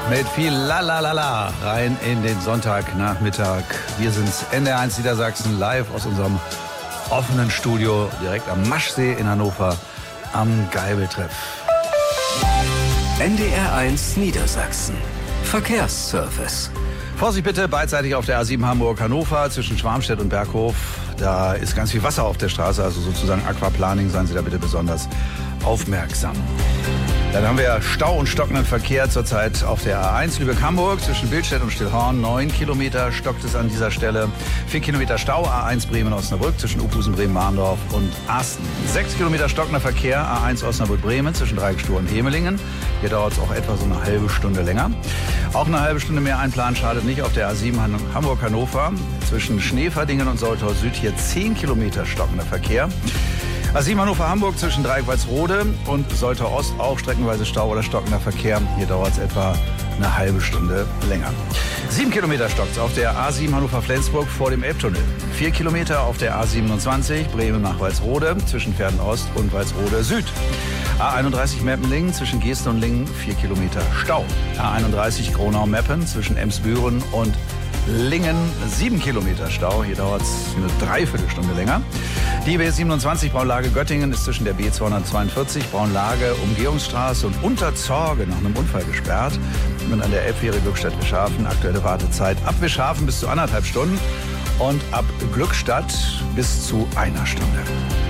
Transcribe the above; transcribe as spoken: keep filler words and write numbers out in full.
Mit viel Lalalala rein in den Sonntagnachmittag. Wir sind N D R eins Niedersachsen live aus unserem offenen Studio direkt am Maschsee in Hannover am Geibeltreff. N D R eins Niedersachsen. Verkehrsservice. Vorsicht bitte, beidseitig auf der A sieben Hamburg-Hannover zwischen Schwarmstedt und Berghof. Da ist ganz viel Wasser auf der Straße, also sozusagen Aquaplaning. Seien Sie da bitte besonders aufmerksam. Dann haben wir Stau und stockenden Verkehr zurzeit auf der A eins Lübeck-Hamburg zwischen Bildstedt und Stillhorn. Neun Kilometer stockt es an dieser Stelle. Vier Kilometer Stau, A eins Bremen-Osnabrück zwischen Uphusen, Bremen-Mahndorf und Asten. Sechs Kilometer stockender Verkehr, A eins Osnabrück-Bremen zwischen Dreieckstuhl und Hemelingen. Hier dauert es auch etwa so eine halbe Stunde länger. Auch eine halbe Stunde mehr einplanen schadet nicht auf der A sieben Hamburg-Hannover zwischen Schneverdingen und Soltau Süd. Hier zehn Kilometer stockender Verkehr. A sieben Hannover-Hamburg zwischen Dreieck-Walsrode und Soltau Ost auch streckenweise Stau oder stockender Verkehr. Hier dauert es etwa eine halbe Stunde länger. Sieben Kilometer stockt auf der A sieben Hannover-Flensburg vor dem Elbtunnel. Vier Kilometer auf der A siebenundzwanzig Bremen nach Walsrode zwischen Verden Ost und Walsrode Süd. A einunddreißig Meppen-Lingen zwischen Gesten und Lingen vier Kilometer Stau. A einunddreißig Gronau-Meppen zwischen Emsbüren und Lingen sieben Kilometer Stau. Hier dauert es eine Dreiviertelstunde länger. Die B siebenundzwanzig Braunlage Göttingen ist zwischen der B zweihundertzweiundvierzig Braunlage Umgehungsstraße und Unterzorge nach einem Unfall gesperrt. Und an der Elbfähre Glückstadt-Wischhafen aktuelle Wartezeit ab Wischhafen bis zu anderthalb Stunden und ab Glückstadt bis zu einer Stunde.